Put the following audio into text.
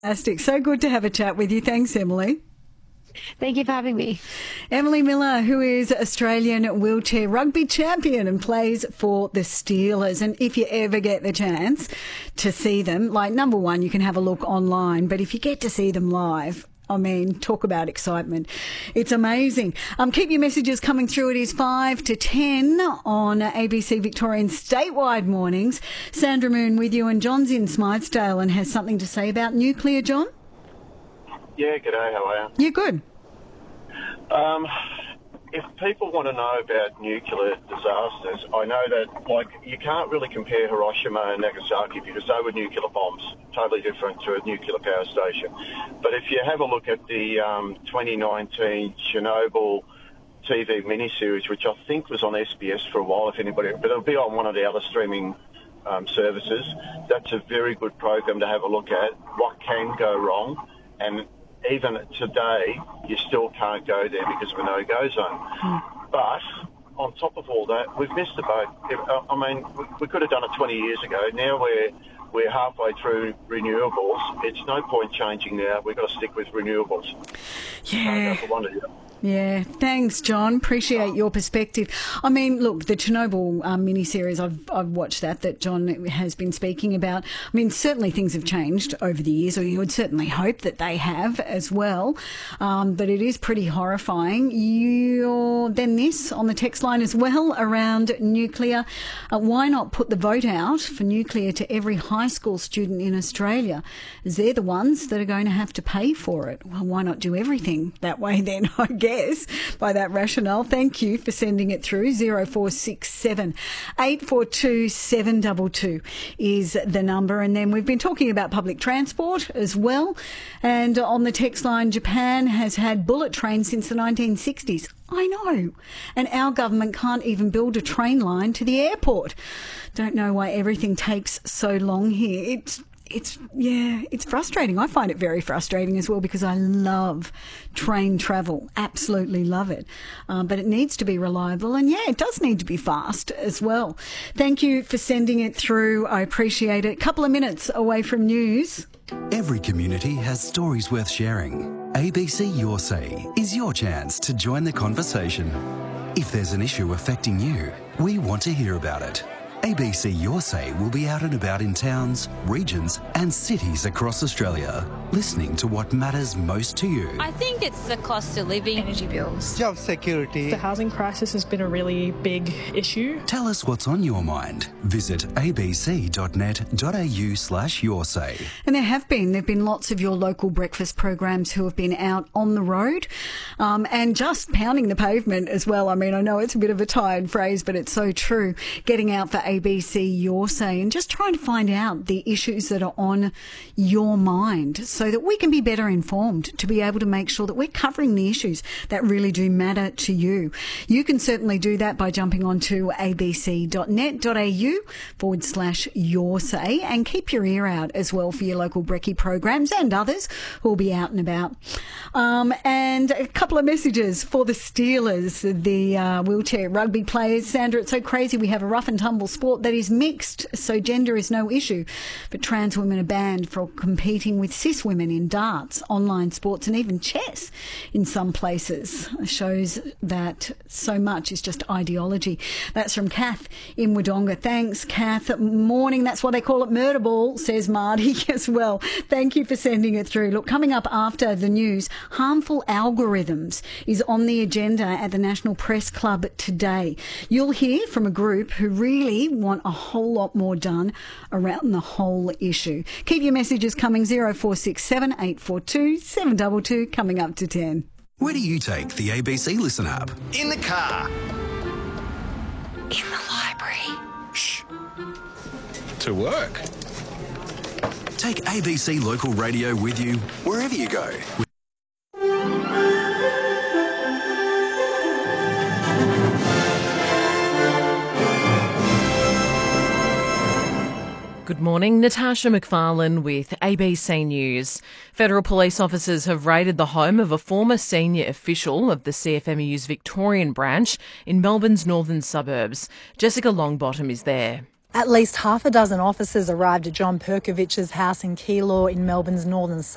Fantastic. So good to have a chat with you. Thanks, Emily. Thank you for having me. Emily Miller, who is Australian wheelchair rugby champion and plays for the Steelers. And if you ever get the chance to see them, like, number one, you can have a look online, but if you get to see them live, I mean, talk about excitement. It's amazing. Keep your messages coming through. It is 5 to 10 on ABC Victorian statewide mornings. Sandra Moon with you, and John's in Smythesdale and has something to say about nuclear, John. Yeah, g'day, how are you? You're good. If people want to know about nuclear disasters, I know that, like, you can't really compare Hiroshima and Nagasaki because they were nuclear bombs, totally different to a nuclear power station. But if you have a look at the 2019 Chernobyl TV miniseries, which I think was on SBS for a while, if anybody, but it'll be on one of the other streaming services, that's a very good program to have a look at. What can go wrong, and even today, you still can't go there because of a no-go zone. But on top of all that, we've missed the boat. I mean, we could have done it 20 years ago. Now we're halfway through renewables. It's no point changing now. We've got to stick with renewables. Yeah. Yeah, thanks, John. Appreciate your perspective. I mean, look, the Chernobyl miniseries, I've watched that John has been speaking about. I mean, certainly things have changed over the years, or you would certainly hope that they have as well. But it is pretty horrifying. Then this on the text line as well around nuclear. Why not put the vote out for nuclear to every high school student in Australia? As they're the ones that are going to have to pay for it. Well, why not do everything that way then, I guess? By that rationale. Thank you for sending it through. 0467 842 722 is the number. And then we've been talking about public transport as well. And on the text line, Japan has had bullet trains since the 1960s. I know. And our government can't even build a train line to the airport. Don't know why everything takes so long here. It's frustrating. I find it very frustrating as well because I love train travel. Absolutely love it. But it needs to be reliable, and it does need to be fast as well. Thank you for sending it through. I appreciate it. Couple of minutes away from news. Every community has stories worth sharing. ABC Your Say is your chance to join the conversation. If there's an issue affecting you, we want to hear about it. ABC Your Say will be out and about in towns, regions and cities across Australia, listening to what matters most to you. I think it's the cost of living, energy bills, job security. The housing crisis has been a really big issue. Tell us what's on your mind. Visit abc.net.au/yoursay. And there have been lots of your local breakfast programs who have been out on the road and just pounding the pavement as well. I mean, I know it's a bit of a tired phrase, but it's so true. Getting out for ABC Your Say and just trying to find out the issues that are on your mind so that we can be better informed to be able to make sure that we're covering the issues that really do matter to you. You can certainly do that by jumping onto abc.net.au/yoursay and keep your ear out as well for your local brekkie programs and others who will be out and about. And a couple of messages for the Steelers, the wheelchair rugby players. Sandra, it's so crazy. We have a rough and tumble sport that is mixed, so gender is no issue. But trans women are banned for competing with cis women in darts, online sports and even chess in some places. It shows that so much is just ideology. That's from Kath in Wodonga. Thanks, Kath. Morning, that's what they call it, murder ball, says Marty as well. Thank you for sending it through. Look, coming up after the news, harmful algorithms is on the agenda at the National Press Club today. You'll hear from a group who really want a whole lot more done around the whole issue. Keep your messages coming. 0467 842 722 coming up to 10. Where do you take the ABC Listen app? In the car. In the library. Shh. To work. Take ABC Local Radio with you wherever you go. Good morning, Natasha McFarlane with ABC News. Federal police officers have raided the home of a former senior official of the CFMEU's Victorian branch in Melbourne's northern suburbs. Jessica Longbottom is there. At least half a dozen officers arrived at John Perkovich's house in Keilor in Melbourne's northern